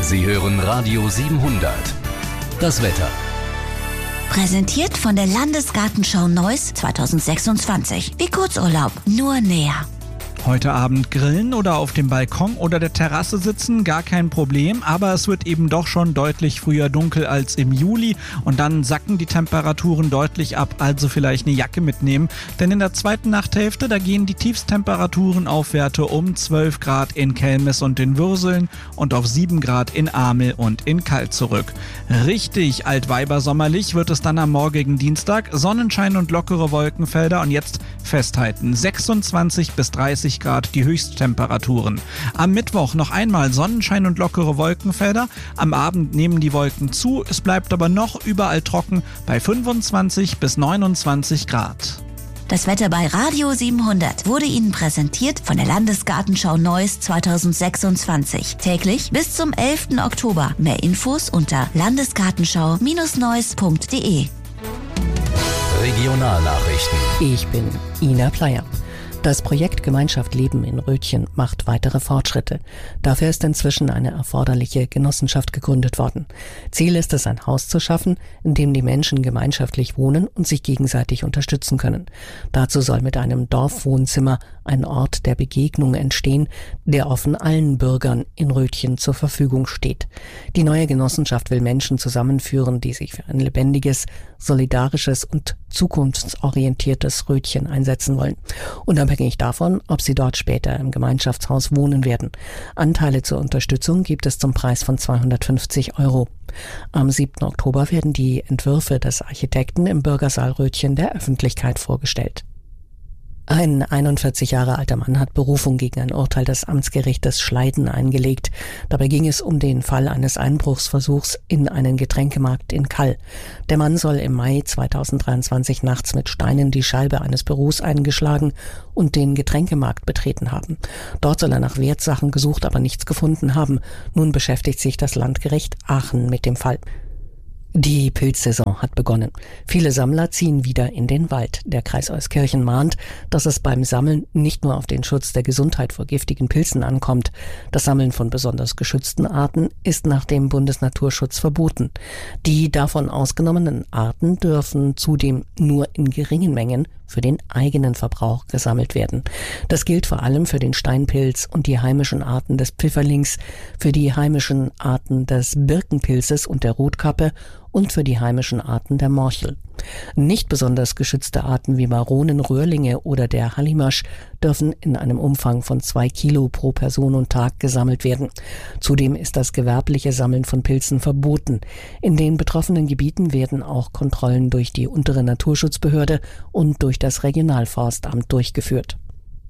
Sie hören Radio 700. Das Wetter. Präsentiert von der Landesgartenschau Neuss 2026. Wie Kurzurlaub, nur näher. Heute Abend grillen oder auf dem Balkon oder der Terrasse sitzen, gar kein Problem, aber es wird eben doch schon deutlich früher dunkel als im Juli und dann sacken die Temperaturen deutlich ab, also vielleicht eine Jacke mitnehmen, denn in der zweiten Nachthälfte, da gehen die Tiefstemperaturen auf Werte um 12 Grad in Kelmis und in Würseln und auf 7 Grad in Amel und in Kalt zurück. Richtig altweibersommerlich wird es dann am morgigen Dienstag, Sonnenschein und lockere Wolkenfelder und jetzt festhalten, 26 bis 30 Grad die Höchsttemperaturen. Am Mittwoch noch einmal Sonnenschein und lockere Wolkenfelder. Am Abend nehmen die Wolken zu, es bleibt aber noch überall trocken bei 25 bis 29 Grad. Das Wetter bei Radio 700 wurde Ihnen präsentiert von der Landesgartenschau Neuss 2026. Täglich bis zum 11. Oktober. Mehr Infos unter landesgartenschau-neuss.de. Regionalnachrichten. Ich bin Ina Pleyer. Das Projekt Gemeinschaft Leben in Rötchen macht weitere Fortschritte. Dafür ist inzwischen eine erforderliche Genossenschaft gegründet worden. Ziel ist es, ein Haus zu schaffen, in dem die Menschen gemeinschaftlich wohnen und sich gegenseitig unterstützen können. Dazu soll mit einem Dorfwohnzimmer ein Ort der Begegnung entstehen, der offen allen Bürgern in Rötchen zur Verfügung steht. Die neue Genossenschaft will Menschen zusammenführen, die sich für ein lebendiges, solidarisches und zukunftsorientiertes Rötchen einsetzen wollen. Unabhängig davon, ob sie dort später im Gemeinschaftshaus wohnen werden. Anteile zur Unterstützung gibt es zum Preis von 250 €. Am 7. Oktober werden die Entwürfe des Architekten im Bürgersaal Rötchen der Öffentlichkeit vorgestellt. Ein 41 Jahre alter Mann hat Berufung gegen ein Urteil des Amtsgerichtes Schleiden eingelegt. Dabei ging es um den Fall eines Einbruchsversuchs in einen Getränkemarkt in Kall. Der Mann soll im Mai 2023 nachts mit Steinen die Scheibe eines Büros eingeschlagen und den Getränkemarkt betreten haben. Dort soll er nach Wertsachen gesucht, aber nichts gefunden haben. Nun beschäftigt sich das Landgericht Aachen mit dem Fall. Die Pilzsaison hat begonnen. Viele Sammler ziehen wieder in den Wald. Der Kreis Euskirchen mahnt, dass es beim Sammeln nicht nur auf den Schutz der Gesundheit vor giftigen Pilzen ankommt. Das Sammeln von besonders geschützten Arten ist nach dem Bundesnaturschutz verboten. Die davon ausgenommenen Arten dürfen zudem nur in geringen Mengen für den eigenen Verbrauch gesammelt werden. Das gilt vor allem für den Steinpilz und die heimischen Arten des Pfifferlings, für die heimischen Arten des Birkenpilzes und der Rotkappe und für die heimischen Arten der Morchel. Nicht besonders geschützte Arten wie Maronen, Röhrlinge oder der Hallimasch dürfen in einem Umfang von 2 Kilo pro Person und Tag gesammelt werden. Zudem ist das gewerbliche Sammeln von Pilzen verboten. In den betroffenen Gebieten werden auch Kontrollen durch die untere Naturschutzbehörde und durch das Regionalforstamt durchgeführt.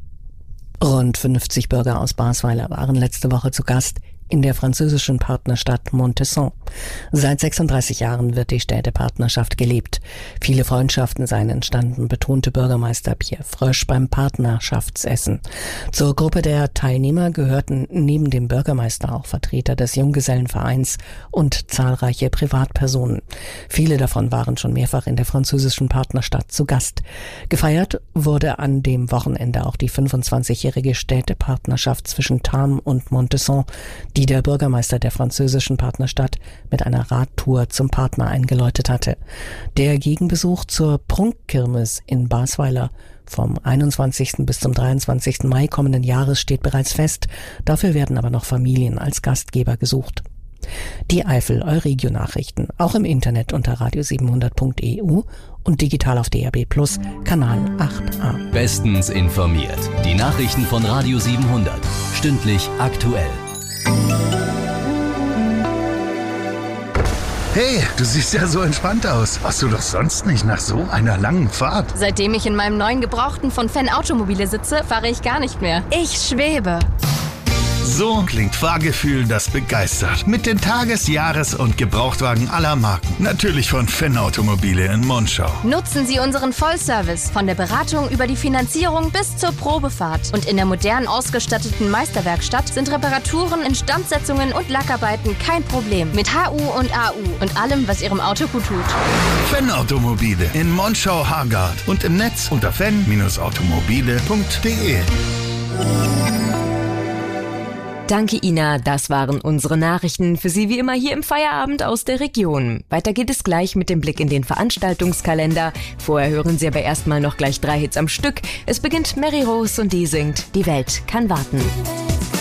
Rund 50 Bürger aus Basweiler waren letzte Woche zu Gast in der französischen Partnerstadt Montesson. Seit 36 Jahren wird die Städtepartnerschaft gelebt. Viele Freundschaften seien entstanden, betonte Bürgermeister Pierre Frösch beim Partnerschaftsessen. Zur Gruppe der Teilnehmer gehörten neben dem Bürgermeister auch Vertreter des Junggesellenvereins und zahlreiche Privatpersonen. Viele davon waren schon mehrfach in der französischen Partnerstadt zu Gast. Gefeiert wurde an dem Wochenende auch die 25-jährige Städtepartnerschaft zwischen Tarbes und Montesson, die der Bürgermeister der französischen Partnerstadt mit einer Radtour zum Partner eingeläutet hatte. Der Gegenbesuch zur Prunkkirmes in Basweiler vom 21. bis zum 23. Mai kommenden Jahres steht bereits fest. Dafür werden aber noch Familien als Gastgeber gesucht. Die Eifel Euregio-Nachrichten, auch im Internet unter radio700.eu und digital auf DAB+, Kanal 8a. Bestens informiert. Die Nachrichten von Radio 700. Stündlich aktuell. Hey, du siehst ja so entspannt aus. Warst du doch sonst nicht nach so einer langen Fahrt? Seitdem ich in meinem neuen Gebrauchten von Fenn Automobile sitze, fahre ich gar nicht mehr. Ich schwebe. So klingt Fahrgefühl, das begeistert. Mit den Tages-, Jahres- und Gebrauchtwagen aller Marken. Natürlich von Fenn Automobile in Monschau. Nutzen Sie unseren Vollservice von der Beratung über die Finanzierung bis zur Probefahrt. Und in der modern ausgestatteten Meisterwerkstatt sind Reparaturen, Instandsetzungen und Lackarbeiten kein Problem. Mit HU und AU und allem, was Ihrem Auto gut tut. Fenn Automobile in Monschau-Hargard und im Netz unter fenn-automobile.de. Danke, Ina. Das waren unsere Nachrichten. Für Sie wie immer hier im Feierabend aus der Region. Weiter geht es gleich mit dem Blick in den Veranstaltungskalender. Vorher hören Sie aber erstmal noch gleich 3 Hits am Stück. Es beginnt Mary Rose und die singt "Die Welt kann warten".